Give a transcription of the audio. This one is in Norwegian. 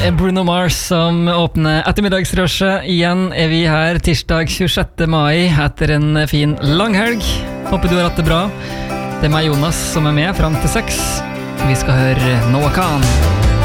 Bruno Mars som åpner ettermiddagsrushet. Igjen vi her tirsdag 26. mai etter en fin langhelg. Håper du har hatt det bra. Det meg Jonas som med frem til 6. Vi skal høre Noah Khan.